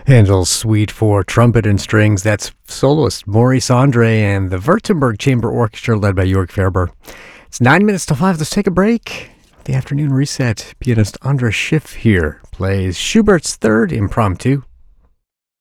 Handel's Suite for trumpet and strings. That's soloist Maurice Andre and the Württemberg Chamber Orchestra led by Jörg Ferber. It's 9 minutes to 5. Let's take a break. The afternoon reset. Pianist Andras Schiff here plays Schubert's Third Impromptu.